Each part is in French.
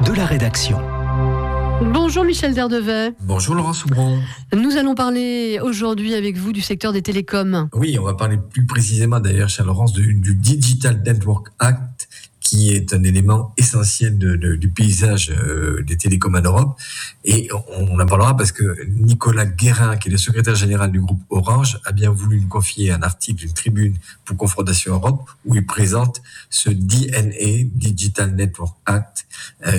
de la rédaction. Bonjour Michel Derdevet. Bonjour Laurent Soubron. Nous allons parler aujourd'hui avec vous du secteur des télécoms. Oui, on va parler plus précisément d'ailleurs, cher Laurence, du Digital Network Act, qui est un élément essentiel du paysage des télécoms en Europe. Et on en parlera parce que Nicolas Guérin, qui est le secrétaire général du groupe Orange, a bien voulu nous confier un article d'une tribune pour Confrontation Europe, où il présente ce DNA, Digital Network Act,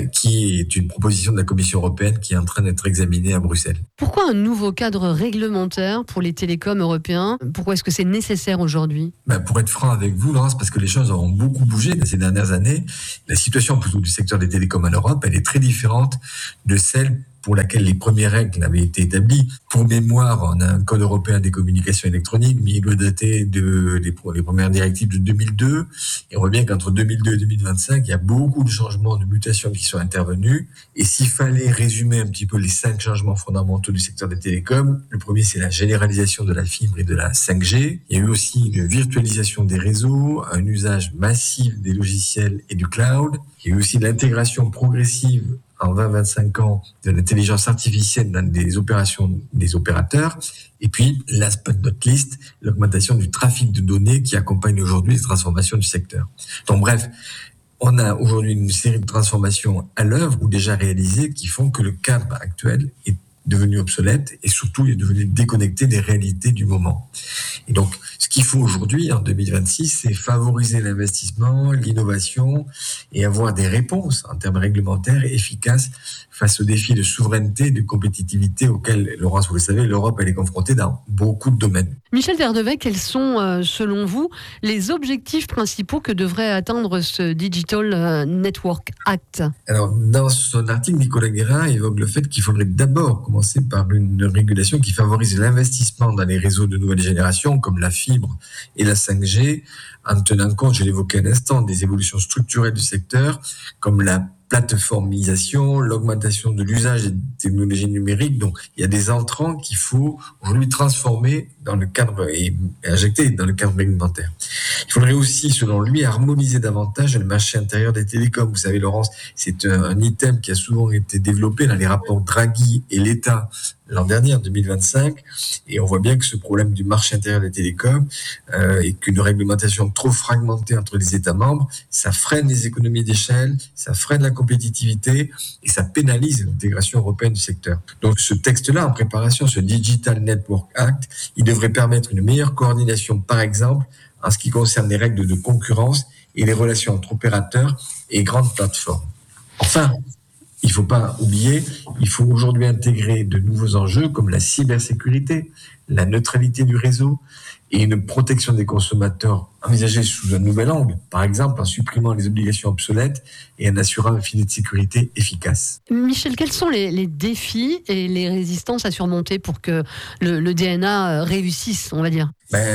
qui est une proposition de la Commission européenne qui est en train d'être examinée à Bruxelles. Pourquoi un nouveau cadre réglementaire pour les télécoms européens ? Pourquoi est-ce que c'est nécessaire aujourd'hui ? Pour être franc avec vous, Laurence, parce que les choses ont beaucoup bougé ces dernières années, la situation plutôt du secteur des télécoms en Europe, elle est très différente de celle pour laquelle les premières règles avaient été établies. Pour mémoire, on a un code européen des communications électroniques, mais il doit dater des premières directives de 2002. Et on voit bien qu'entre 2002 et 2025, il y a beaucoup de changements, de mutations qui sont intervenus. Et s'il fallait résumer un petit peu les 5 changements fondamentaux du secteur des télécoms, le premier, c'est la généralisation de la fibre et de la 5G. Il y a eu aussi une virtualisation des réseaux, un usage massif des logiciels et du cloud. Il y a eu aussi l'intégration progressive en 20-25 ans de l'intelligence artificielle dans des opérations des opérateurs. Et puis, last but not least, l'augmentation du trafic de données qui accompagne aujourd'hui les transformations du secteur. Donc bref, on a aujourd'hui une série de transformations à l'œuvre ou déjà réalisées qui font que le cadre actuel est devenu obsolète et surtout il est devenu déconnecté des réalités du moment. Et donc, ce qu'il faut aujourd'hui, en 2026, c'est favoriser l'investissement, l'innovation et avoir des réponses en termes réglementaires efficaces face aux défis de souveraineté et de compétitivité auxquels, Laurence, vous le savez, l'Europe elle est confrontée dans beaucoup de domaines. Michel Derdevet, quels sont, selon vous, les objectifs principaux que devrait atteindre ce Digital Network Act ? Alors, dans son article, Nicolas Guérin évoque le fait qu'il faudrait d'abord commencer par une régulation qui favorise l'investissement dans les réseaux de nouvelle génération, comme la fibre et la 5G, en tenant compte, je l'évoquais à l'instant, des évolutions structurelles du secteur, comme la plateformisation, l'augmentation de l'usage des technologies numériques. Donc, il y a des entrants qu'il faut aujourd'hui transformer dans le cadre et injecter dans le cadre réglementaire. Il faudrait aussi, selon lui, harmoniser davantage le marché intérieur des télécoms. Vous savez, Laurence, c'est un item qui a souvent été développé dans les rapports Draghi et l'État l'an dernier, en 2025, et on voit bien que ce problème du marché intérieur des télécoms et qu'une réglementation trop fragmentée entre les États membres, ça freine les économies d'échelle, ça freine la compétitivité et ça pénalise l'intégration européenne du secteur. Donc ce texte-là, en préparation, ce Digital Network Act, il devrait permettre une meilleure coordination, par exemple, en ce qui concerne les règles de concurrence et les relations entre opérateurs et grandes plateformes. Enfin, il ne faut pas oublier, il faut aujourd'hui intégrer de nouveaux enjeux comme la cybersécurité, la neutralité du réseau et une protection des consommateurs envisagée sous un nouvel angle, par exemple en supprimant les obligations obsolètes et en assurant un filet de sécurité efficace. Michel, quels sont les défis et les résistances à surmonter pour que le DNA réussisse, on va dire ?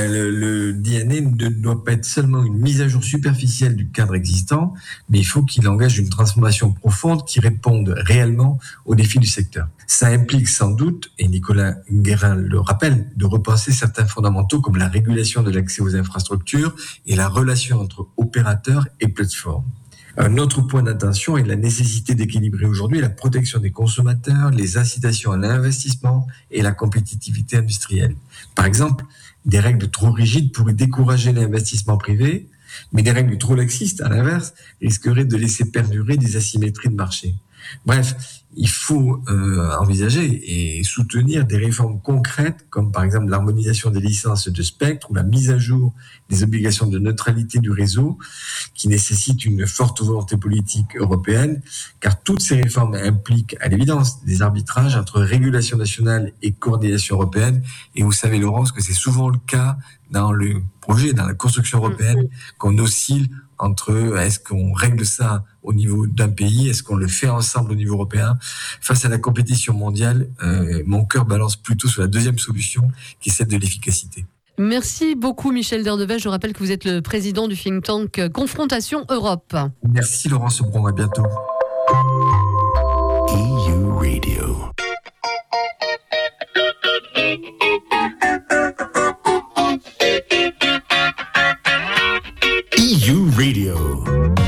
Le DNA ne doit pas être seulement une mise à jour superficielle du cadre existant, mais il faut qu'il engage une transformation profonde qui réponde réellement aux défis du secteur. Ça implique sans doute, et Nicolas Guérin le rappelle, de repenser certains fondamentaux comme la régulation de l'accès aux infrastructures et la relation entre opérateurs et plateformes. Un autre point d'attention est la nécessité d'équilibrer aujourd'hui la protection des consommateurs, les incitations à l'investissement et la compétitivité industrielle. Par exemple, des règles trop rigides pourraient décourager l'investissement privé, mais des règles trop laxistes, à l'inverse, risqueraient de laisser perdurer des asymétries de marché. Bref, il faut envisager et soutenir des réformes concrètes, comme par exemple l'harmonisation des licences de spectre ou la mise à jour des obligations de neutralité du réseau, qui nécessitent une forte volonté politique européenne, car toutes ces réformes impliquent à l'évidence des arbitrages entre régulation nationale et coordination européenne. Et vous savez, Laurence, que c'est souvent le cas dans le projet, dans la construction européenne, qu'on oscille entre est-ce qu'on règle ça au niveau d'un pays, est-ce qu'on le fait ensemble au niveau européen. Face à la compétition mondiale, mon cœur balance plutôt sur la deuxième solution, qui est celle de l'efficacité. Merci beaucoup Michel Derdevet. Je rappelle que vous êtes le président du think tank Confrontation Europe. Merci Laurent Soubron, à bientôt. EU Radio. EU Radio.